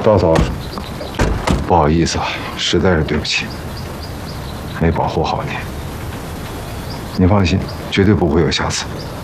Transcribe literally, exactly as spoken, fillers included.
大嫂，不好意思啊，实在是对不起，没保护好你。您放心，绝对不会有下次。